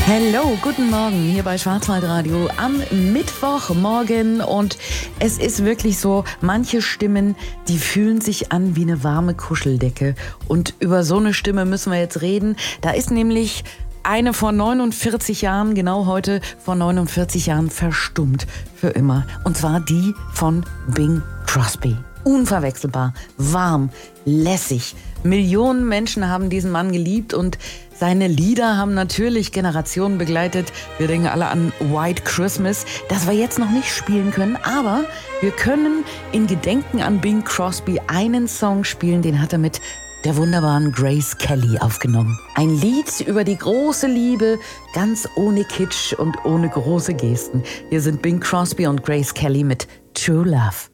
Hello, guten Morgen hier bei Schwarzwaldradio am Mittwochmorgen und es ist wirklich so, manche Stimmen, die fühlen sich an wie eine warme Kuscheldecke und über so eine Stimme müssen wir jetzt reden. Da ist nämlich eine vor 49 Jahren, genau heute vor 49 Jahren verstummt für immer und zwar die von Bing Crosby. Unverwechselbar, warm, lässig. Millionen Menschen haben diesen Mann geliebt und seine Lieder haben natürlich Generationen begleitet. Wir denken alle an White Christmas, das wir jetzt noch nicht spielen können. Aber wir können in Gedenken an Bing Crosby einen Song spielen, den hat er mit der wunderbaren Grace Kelly aufgenommen. Ein Lied über die große Liebe, ganz ohne Kitsch und ohne große Gesten. Hier sind Bing Crosby und Grace Kelly mit True Love.